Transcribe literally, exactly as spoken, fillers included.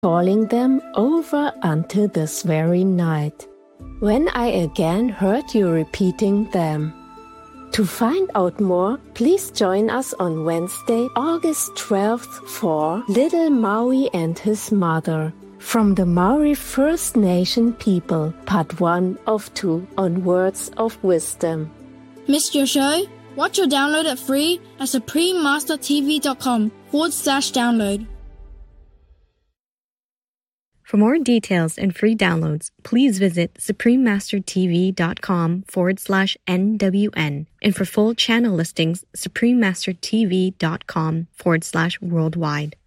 calling them over until this very night, when I again heard you repeating them. To find out more, please join us on Wednesday, August twelfth for Little Maui and His Mother, from the Maori First Nation People, part one of two on Words of Wisdom. Missed your show? Watch or download it free at suprememastertv.com forward slash download. For more details and free downloads, please visit suprememastertv.com forward slash NWN. And for full channel listings, suprememastertv.com forward slash worldwide.